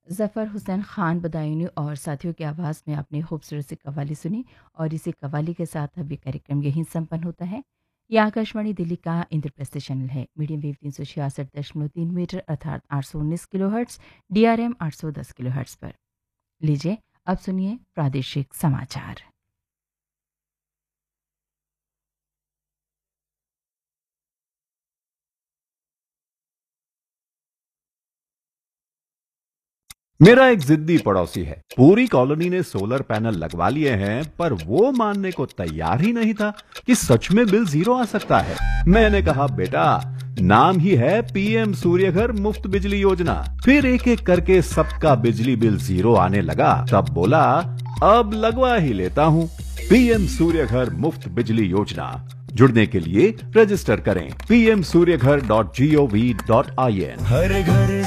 ज़फ़र हुसैन ख़ान बदायूनी और साथियों की आवाज़ में आपने खूबसूरत सी कव्वाली सुनी और इसी कव्वाली के साथ अब ये कार्यक्रम यहीं संपन्न होता है। ये आकाशवाणी दिल्ली का इंद्रप्रस्थ चैनल है। मीडियम वेव 366.3 मीटर अर्थात 819 किलोहर्ट्ज़, DRM 810 किलोहर्ट्ज़ पर। लीजिए अब सुनिए प्रादेशिक समाचार। मेरा एक जिद्दी पड़ोसी है। पूरी कॉलोनी ने सोलर पैनल लगवा लिए हैं, पर वो मानने को तैयार ही नहीं था कि सच में बिल जीरो आ सकता है। मैंने कहा, बेटा, नाम ही है पीएम सूर्यघर मुफ्त बिजली योजना। फिर एक एक करके सबका बिजली बिल जीरो आने लगा। तब बोला, अब लगवा ही लेता हूँ। पीएम सूर्यघर मुफ्त बिजली योजना। जुड़ने के लिए रजिस्टर करें pmsuryaghar.gov.in। हर घर